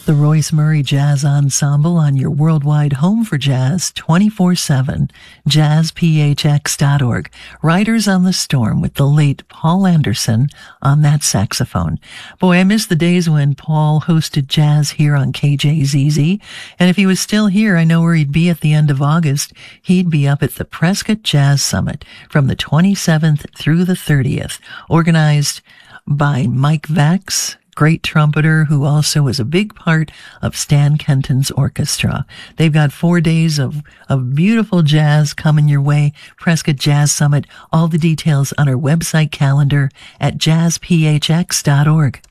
The Royce Murray Jazz Ensemble on your worldwide home for jazz 24/7. JazzPHX.org. Riders on the Storm with the late Paul Anderson on that saxophone. Boy, I miss the days when Paul hosted jazz here on KJZZ. And if he was still here, I know where he'd be at the end of August. He'd be up at the Prescott Jazz Summit from the 27th through the 30th, organized by Mike Vax, great trumpeter who also was a big part of Stan Kenton's orchestra. They've got 4 days of beautiful jazz coming your way. Prescott Jazz Summit. All the details on our website calendar at jazzphx.org.